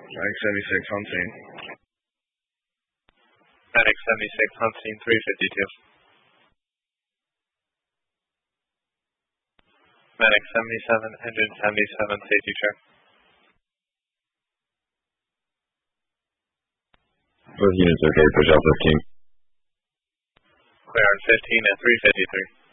Medic 76 hunting. Medic 76 hunting 352. Medic 77, engine 77, safety check. Both units okay, push out 15. Clear on 15 at 353.